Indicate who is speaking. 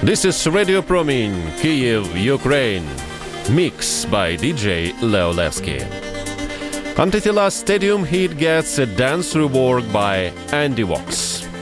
Speaker 1: This is Radio Promin, Kyiv, Ukraine. Mix by DJ Leolevsky. Antitila Stadium Heat gets a dance rework by Andy Vox.